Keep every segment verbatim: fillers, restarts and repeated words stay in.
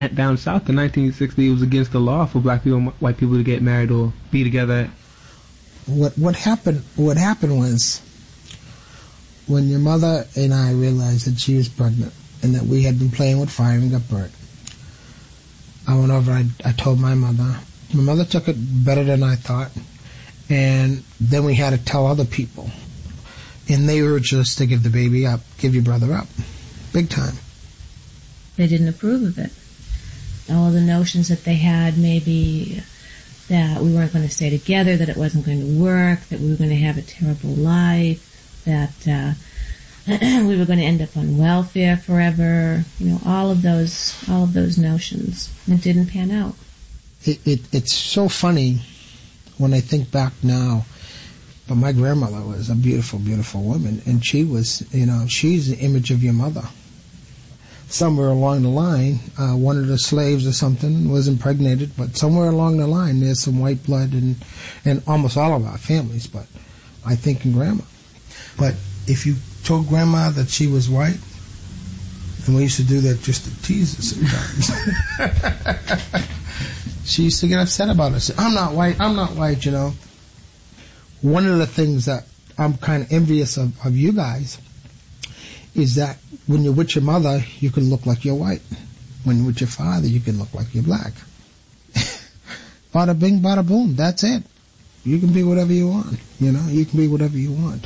Down south in nineteen sixty, it was against the law for black people and white people to get married or be together. What what happened? What happened was when your mother and I realized that she was pregnant and that we had been playing with fire and got burnt. I went over. I, I told my mother. My mother took it better than I thought, and then we had to tell other people, and they urged us to give the baby up, give your brother up, big time. They didn't approve of it. All of the notions that they had, maybe that we weren't going to stay together, that it wasn't going to work, that we were going to have a terrible life, that uh, we were going to end up on welfare forever. You know, all of those, all of those notions. It didn't pan out. It, it it's so funny when I think back now. But my grandmother was a beautiful, beautiful woman, and she was, you know, she's the image of your mother. Somewhere along the line, uh, one of the slaves or something was impregnated, but somewhere along the line there's some white blood in, in almost all of our families, but I think in Grandma. But if you told Grandma that she was white, and we used to do that just to tease her sometimes, she used to get upset about it. Say, I'm not white, I'm not white, you know. One of the things that I'm kind of envious of, of you guys is that when you're with your mother, you can look like you're white. When you're with your father, you can look like you're black. Bada bing, bada boom, that's it. You can be whatever you want, you know? You can be whatever you want.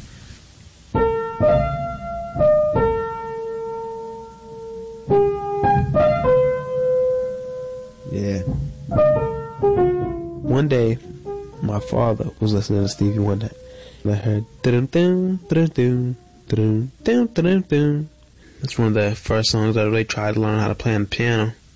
Yeah. One day, my father was listening to Stevie Wonder, and I heard dun dun dun dun dun dun dun dun. That's one of the first songs I really tried to learn how to play on the piano.